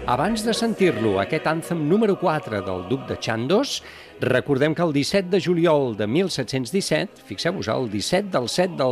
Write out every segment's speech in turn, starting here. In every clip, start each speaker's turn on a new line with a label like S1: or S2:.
S1: Abans de sentir-lo, aquest ànthem número 4 del duc de Chandos, recordem que el 17 de juliol de 1717, fixeu-vos, el 17 del 7 del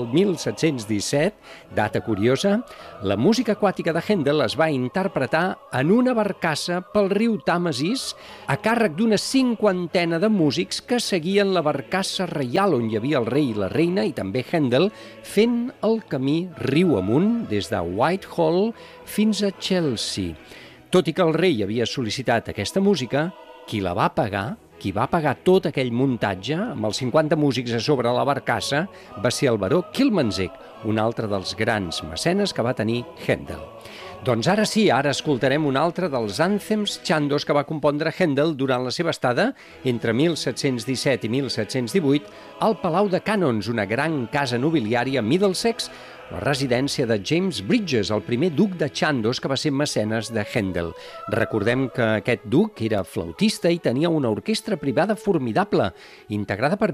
S1: 1717, data curiosa, la música aquàtica de Händel es va interpretar en una barcassa pel riu Tàmesis a càrrec d'una 50ena de músics que seguien la barcassa reial on hi havia el rei i la reina i també Händel fent el camí riu amunt des de Whitehall fins a Chelsea. Tot i que el rei havia sol·licitat aquesta música, qui la va pagar, qui va pagar tot aquell muntatge, amb els 50 músics a sobre la barcassa, va ser el baró Kilmansegg, un altre dels grans mecenes que va tenir Händel. Doncs ara sí, ara escoltarem un altre dels ànthems Chandos que va compondre Händel durant la seva estada entre 1717 i 1718 al Palau de Canons, una gran casa nobiliària a Middlesex, la residència de James Brydges, el primer duc de Chandos que va ser mecenes de Händel. Recordem que aquest duc era flautista i tenia una orquestra privada formidable, integrada per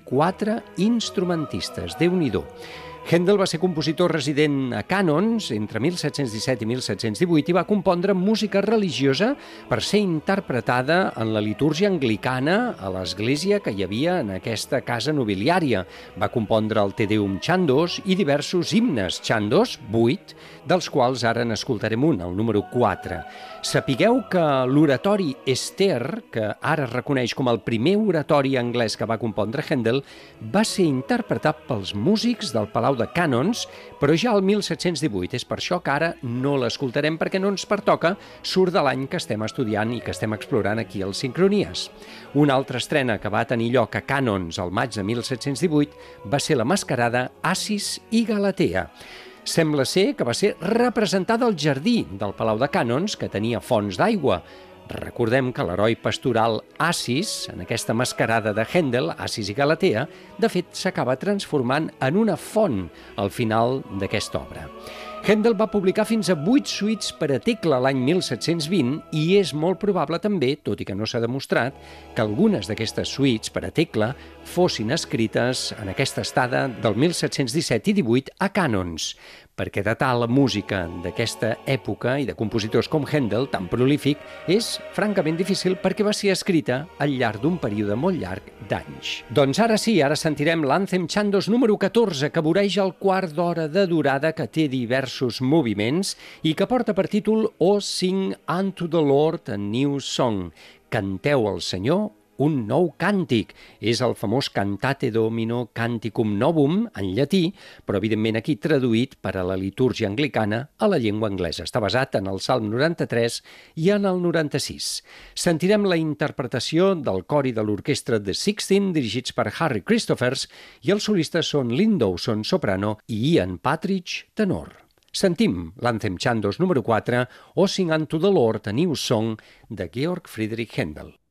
S1: 24 instrumentistes. Déu-n'hi-do. Händel va ser compositor resident a Canons entre 1717 i 1718 i va compondre música religiosa per ser interpretada en la litúrgia anglicana a l'església que hi havia en aquesta casa nobiliària. Va compondre el Te Deum Chandos i diversos himnes Chandos, 8, dels quals ara n'escoltarem un, el número 4. Sapigueu que l'oratori Esther, que ara es reconeix com el primer oratori anglès que va compondre Händel, va ser interpretat pels músics del Palau de Canons, però ja al 1718. És per això que ara no l'escoltarem perquè no ens pertoca, surt de l'any que estem estudiant i que estem explorant aquí al Sincronies. Una altra estrena que va tenir lloc a Canons al maig de 1718 va ser la mascarada Acis i Galatea. Sembla ser que va ser representada al jardí del Palau de Canons, que tenia fonts d'aigua. Recordem que l'heroi pastoral Acis, en aquesta mascarada de Händel, Acis i Galatea, de fet s'acaba transformant en una font al final d'aquesta obra. Händel va publicar fins a 8 suites per a tecla l'any 1720 i és molt probable també, tot i que no s'ha demostrat, que algunes d'aquestes suites per a tecla fossin escrites en aquesta estada del 1717 i 18 a Canons, perquè datar la música d'aquesta època i de compositors com Händel, tan prolífic, és francament difícil perquè va ser escrita al llarg d'un període molt llarg d'anys. Doncs ara sí, ara sentirem l'ànthem Chandos número 14, que voreja el quart d'hora de durada, que té diversos moviments i que porta per títol O Sing Unto the Lord a New Song. Canteu al Senyor un nou càntic. És el famós Cantate Domino Canticum Novum, en llatí, però evidentment aquí traduït per a la litúrgia anglicana a la llengua anglesa. Està basat en el Salm 93 i en el 96. Sentirem la interpretació del cor i de l'orquestra The Sixteen, dirigits per Harry Christophers, i els solistes són Lynn Dawson, soprano, i Ian Partridge, tenor. Sentim l'ànthem Chandos número 4, O Sing Unto the Lord a New Song, de Georg Friedrich Händel.